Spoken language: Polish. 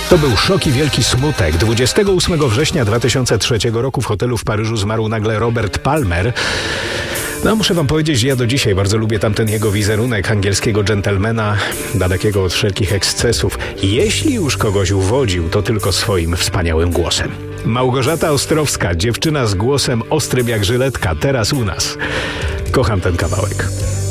To był szok i wielki smutek. 28 września 2003 roku w hotelu w Paryżu zmarł nagle Robert Palmer. No, muszę wam powiedzieć, że ja do dzisiaj bardzo lubię tamten jego wizerunek angielskiego dżentelmena, dalekiego od wszelkich ekscesów. Jeśli już kogoś uwodził, to tylko swoim wspaniałym głosem. Małgorzata Ostrowska, dziewczyna z głosem ostrym jak żyletka, teraz u nas. Kocham ten kawałek.